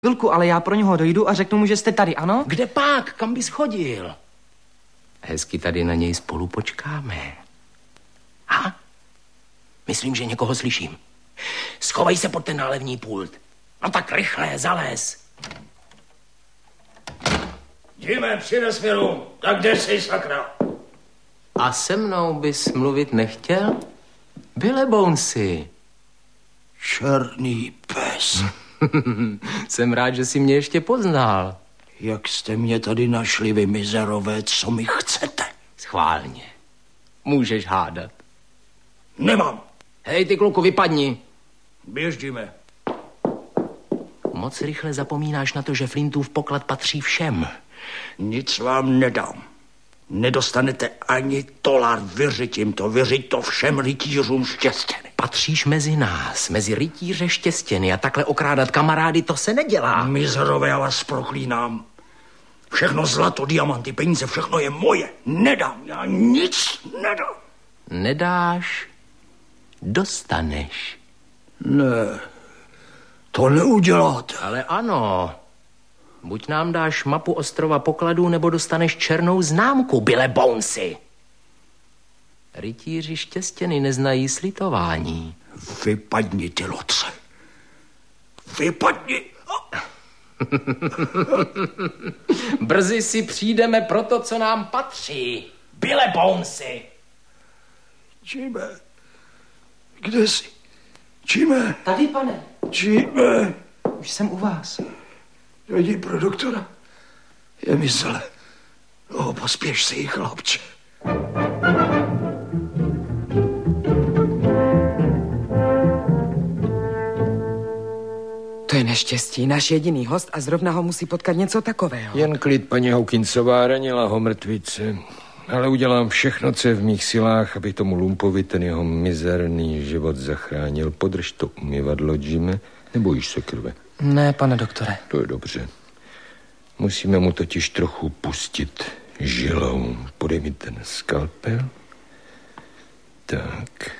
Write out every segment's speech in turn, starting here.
Chvilku, ale já pro něho dojdu a řeknu mu, že jste tady, ano? Kde pak? Kam bys chodil? Hezky tady na něj spolu počkáme. Aha, myslím, že někoho slyším. Schovej se pod ten nálevní pult. No tak rychle, zalez. Jíme, přines mi rum. Tak kde jsi, sakra? A se mnou bys mluvit nechtěl? Byle Bouncy. Černý pes. Jsem rád, že jsi mě ještě poznal. Jak jste mě tady našli, vy mizerové, co mi chcete? Schválně. Můžeš hádat. Nemám. Hej, ty kluku, vypadni. Běžíme. Moc rychle zapomínáš na to, že Flintův poklad patří všem. Nic vám nedám. Nedostanete ani $1, vyřiď to všem rytířům Štěstěny. Patříš mezi nás, mezi rytíře Štěstěny a takhle okrádat kamarády, to se nedělá. Mizerové, já vás proklínám. Všechno zlato, diamanty, peníze, všechno je moje. Nedám, já nic nedám. Nedáš, dostaneš. Ne, to neuděláte. Ale ano. Buď nám dáš mapu ostrova pokladů, nebo dostaneš černou známku, Byle Bouncy. Rytíři Štěstěny neznají slitování. Vypadni, ty lotře. Vypadni. Brzy si přijdeme pro to, co nám patří. Byle Bouncy. Jime, kde jsi? Jime. Tady, pane. Jime. Už jsem u vás. Jdi pro doktora. Je mi zle. Pospěš si, chlapče. To je neštěstí, náš jediný host a zrovna ho musí potkat něco takového. Jen klid, paní Hawkinsová, ranila ho mrtvice. Ale udělám všechno, co je v mých silách, aby tomu lumpovi ten jeho mizerný život zachránil. Podrž to umyvadlo, Jime. Nebojíš se krve? Ne, pane doktore. To je dobře. Musíme mu totiž trochu pustit žilou. Podej mi ten skalpel. Tak.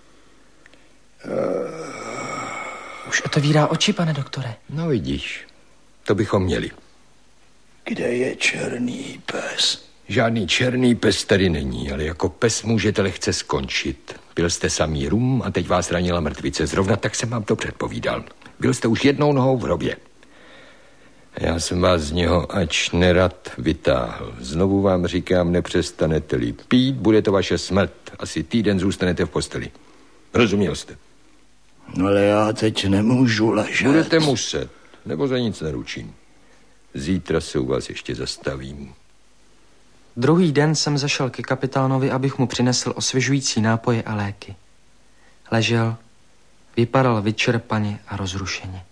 Už otevírá oči, pane doktore. No vidíš, to bychom měli. Kde je černý pes? Žádný černý pes tady není, ale jako pes můžete lehce skončit. Byl jste samý rum a teď vás ranila mrtvice. Zrovna tak jsem vám to předpovídal. Byl jste už jednou nohou v hrobě. Já jsem vás z něho ač nerad vytáhl. Znovu vám říkám, nepřestanete-li pít, bude to vaše smrt. Asi týden zůstanete v posteli. Rozuměl jste? Ale já teď nemůžu ležet. Budete muset, nebo za nic neručím. Zítra se u vás ještě zastavím. Druhý den jsem zašel ke kapitánovi, abych mu přinesl osvěžující nápoje a léky. Ležel, vypadal vyčerpaně a rozrušeně.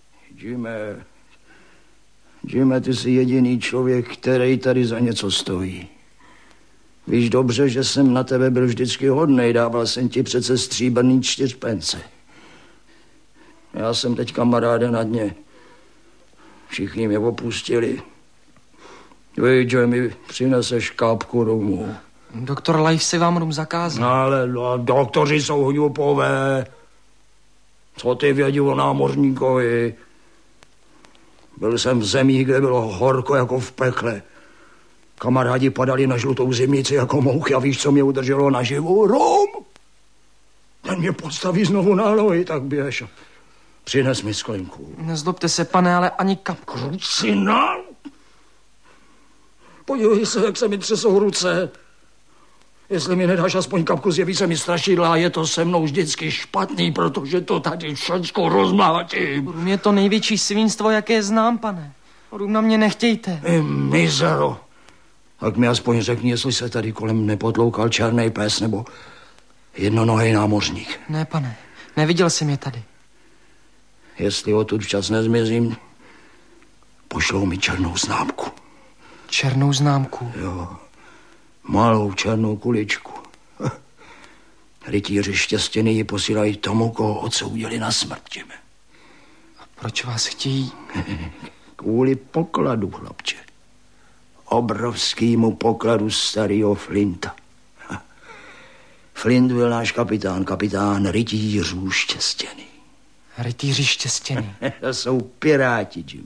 Jime, ty jsi jediný člověk, který tady za něco stojí. Víš dobře, že jsem na tebe byl vždycky hodnej, dával jsem ti přece stříbrný 4 pence. Já jsem teď kamaráde na dně. Všichni mě opustili. Víš, že mi přineseš kápku rumu. Doktor Life si vám rum zakázal. Ale doktoři jsou hňupové. Co ty vědí o námořníkovi? Byl jsem v zemích, kde bylo horko jako v pekle. Kamarádi padali na žlutou zimnici jako mouchy a víš, co mě udrželo naživu? Rum! Ten mě postaví znovu na nohy, tak běž. Přines mi sklenku. Nezlobte se, pane, ale ani kapku. Krucina! Podívej se, jak se mi třesou ruce. Jestli mi nedáš aspoň kapku, zjeví se mi strašidla a je to se mnou vždycky špatný, protože to tady všecko rozmlátím. Rum je to největší svinstvo, jaké znám, pane. Rum na mě nechtějte. Mizero. Tak mi aspoň řekni, jestli se tady kolem nepotloukal černý pes nebo jednonohý námořník. Ne, pane, neviděl jsem je tady. Jestli odtud včas nezmizím, pošlou mi černou známku. Černou známku? Jo, malou černou kuličku. Rytíři Štěstěny ji posílají tomu, koho odsoudili na smrt, Jime. A proč vás chtějí? Kvůli pokladu, chlapče. Obrovskýmu pokladu starého Flinta. Flint byl náš kapitán rytířů Štěstěny. Rytíři štěstěný. To jsou piráti, Jim.